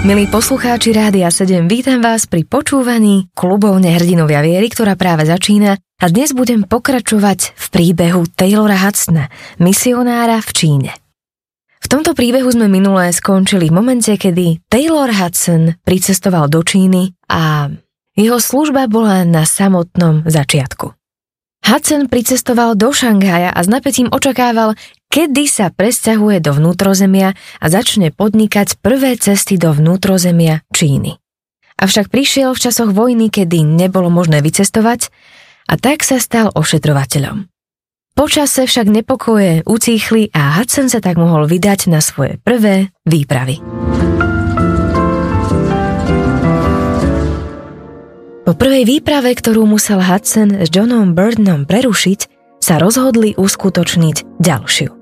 Milí poslucháči Rádia 7, vítam vás pri počúvaní klubovne Hrdinovia viery, ktorá práve začína a dnes budem pokračovať v príbehu Taylora Hudsona, misionára v Číne. V tomto príbehu sme minulé skončili v momente, kedy Taylor Hudson pricestoval do Číny a jeho služba bola na samotnom začiatku. Hudson pricestoval do Šanghaja a s napätím očakával, kedy sa presťahuje do vnútrozemia a začne podnikať prvé cesty do vnútrozemia Číny. Avšak prišiel v časoch vojny, kedy nebolo možné vycestovať a tak sa stal ošetrovateľom. Počase však nepokoje utíchli a Hudson sa tak mohol vydať na svoje prvé výpravy. Po prvej výprave, ktorú musel Hudson s Johnom Burdenom prerušiť, sa rozhodli uskutočniť ďalšiu.